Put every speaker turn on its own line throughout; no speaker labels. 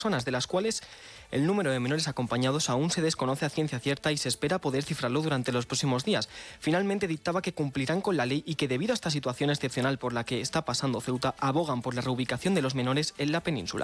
personas, de las cuales el número de menores acompañados aún se desconoce a ciencia cierta y se espera poder cifrarlo durante los próximos días. Finalmente dictaba que cumplirán con la ley y que debido a esta situación excepcional por la que está pasando Ceuta, abogan por la reubicación de los menores en la península.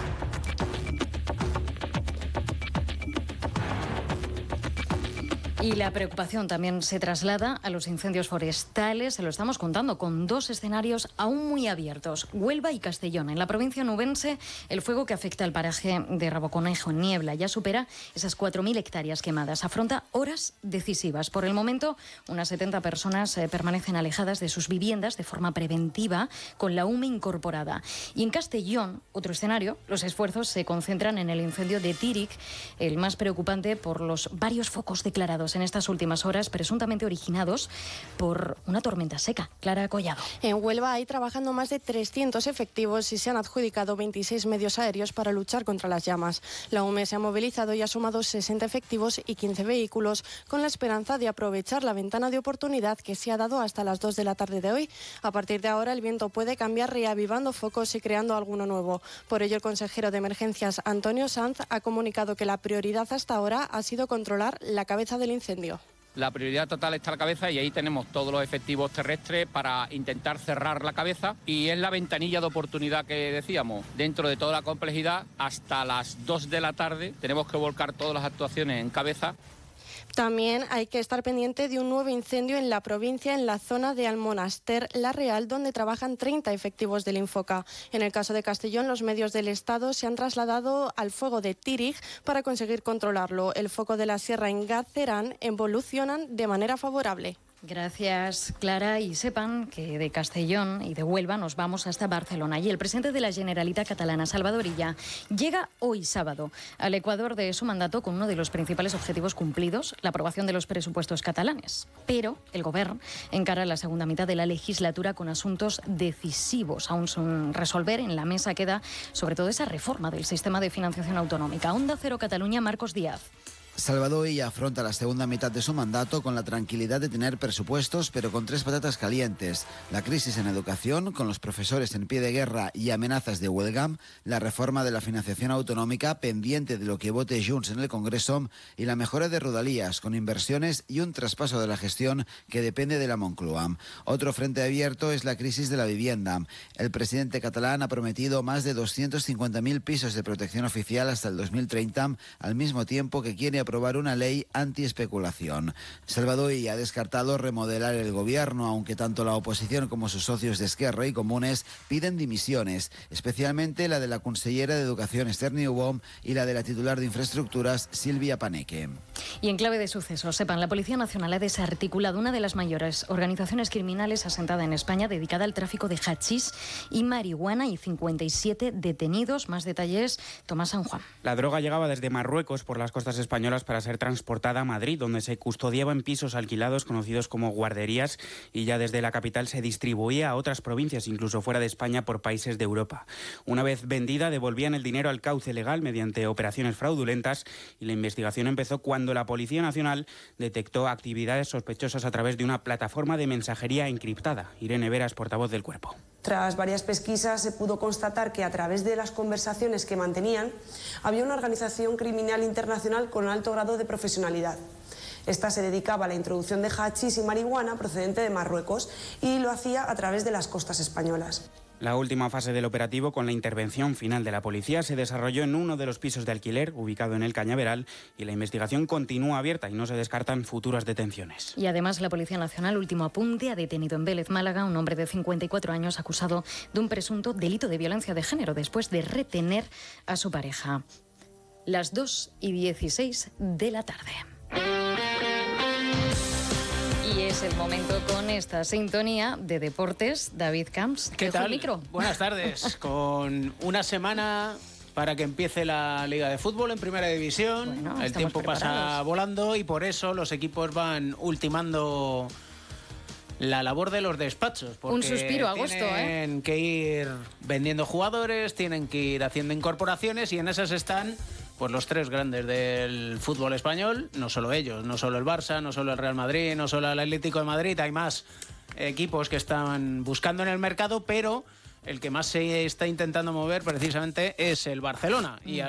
Y la preocupación también se traslada a los incendios forestales, se lo estamos contando, con dos escenarios aún muy abiertos, Huelva y Castellón. En la provincia onubense, el fuego que afecta al paraje de Raboconejo en Niebla ya supera esas 4.000 hectáreas quemadas. Afronta horas decisivas. Por el momento, unas 70 personas permanecen alejadas de sus viviendas de forma preventiva, con la UME incorporada. Y en Castellón, otro escenario, los esfuerzos se concentran en el incendio de Tírig, el más preocupante por los varios focos declarados en estas últimas horas, presuntamente originados por una tormenta seca. Clara Collado.
En Huelva hay trabajando más de 300 efectivos y se han adjudicado 26 medios aéreos para luchar contra las llamas. La UME se ha movilizado y ha sumado 60 efectivos y 15 vehículos con la esperanza de aprovechar la ventana de oportunidad que se ha dado hasta las 2 de la tarde de hoy. A partir de ahora el viento puede cambiar reavivando focos y creando alguno nuevo. Por ello el consejero de Emergencias Antonio Sanz ha comunicado que la prioridad hasta ahora ha sido controlar la cabeza del incendio.
La prioridad total está la cabeza y ahí tenemos todos los efectivos terrestres para intentar cerrar la cabeza y es la ventanilla de oportunidad que decíamos. Dentro de toda la complejidad, hasta las 2 de la tarde tenemos que volcar todas las actuaciones en cabeza.
También hay que estar pendiente de un nuevo incendio en la provincia, en la zona de Almonaster, La Real, donde trabajan 30 efectivos del Infoca. En el caso de Castellón, los medios del Estado se han trasladado al fuego de Tírig para conseguir controlarlo. El foco de la sierra en Gazerán evolucionan de manera favorable.
Gracias, Clara. Y sepan que de Castellón y de Huelva nos vamos hasta Barcelona. Y el presidente de la Generalitat catalana, Salvador Illa, llega hoy sábado al Ecuador de su mandato con uno de los principales objetivos cumplidos, la aprobación de los presupuestos catalanes. Pero el Gobierno encara la segunda mitad de la legislatura con asuntos decisivos aún sin resolver. En la mesa queda sobre todo esa reforma del sistema de financiación autonómica. Onda Cero Cataluña, Marcos Díaz.
Salvador Illa afronta la segunda mitad de su mandato con la tranquilidad de tener presupuestos, pero con 3 patatas calientes: la crisis en educación, con los profesores en pie de guerra y amenazas de huelga, la reforma de la financiación autonómica pendiente de lo que vote Junts en el Congreso y la mejora de Rodalías, con inversiones y un traspaso de la gestión que depende de la Moncloa. Otro frente abierto es la crisis de la vivienda. El presidente catalán ha prometido más de 250.000 pisos de protección oficial hasta el 2030, al mismo tiempo que quiere aprobar una ley antiespeculación. Salvador Illa ha descartado remodelar el gobierno, aunque tanto la oposición como sus socios de Esquerra y Comunes piden dimisiones, especialmente la de la consellera de Educación, Esther Niubó, y la de la titular de Infraestructuras, Silvia Paneque.
Y en clave de sucesos, sepan, la Policía Nacional ha desarticulado una de las mayores organizaciones criminales asentada en España dedicada al tráfico de hachís y marihuana, y 57 detenidos. Más detalles, Tomás San Juan.
La droga llegaba desde Marruecos por las costas españolas para ser transportada a Madrid, donde se custodiaba en pisos alquilados conocidos como guarderías, y ya desde la capital se distribuía a otras provincias, incluso fuera de España, por países de Europa. Una vez vendida, devolvían el dinero al cauce legal mediante operaciones fraudulentas, y la investigación empezó cuando la Policía Nacional detectó actividades sospechosas a través de una plataforma de mensajería encriptada. Irene Veras, portavoz del Cuerpo.
Tras varias pesquisas se pudo constatar que a través de las conversaciones que mantenían había una organización criminal internacional con alto grado de profesionalidad. Esta se dedicaba a la introducción de hachís y marihuana procedente de Marruecos y lo hacía a través de las costas españolas.
La última fase del operativo, con la intervención final de la policía, se desarrolló en uno de los pisos de alquiler ubicado en el Cañaveral, y la investigación continúa abierta y no se descartan futuras detenciones.
Y además la Policía Nacional, último apunte, ha detenido en Vélez, Málaga, un hombre de 54 años acusado de un presunto delito de violencia de género después de retener a su pareja. Las 2:16 de la tarde. Y es el momento con esta sintonía de deportes. David Camps,
¿qué tal?
Micro.
Buenas tardes. Con una semana para que empiece la Liga de Fútbol en Primera División. Bueno, el tiempo pasa volando y por eso los equipos van ultimando la labor de los despachos. Porque
un suspiro a agosto,
tienen que ir vendiendo jugadores, tienen que ir haciendo incorporaciones, y en esas están pues los 3 grandes del fútbol español. No solo ellos, no solo el Barça, no solo el Real Madrid, no solo el Atlético de Madrid. Hay más equipos que están buscando en el mercado, pero el que más se está intentando mover precisamente es el Barcelona. Y